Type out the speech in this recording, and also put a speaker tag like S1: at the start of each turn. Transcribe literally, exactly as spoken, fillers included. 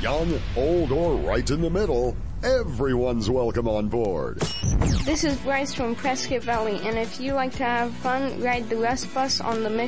S1: Young, old, or right in the middle, everyone's welcome on board.
S2: This is Bryce from Prescott Valley, and if you like to have fun, ride the Rust Bus on the Mission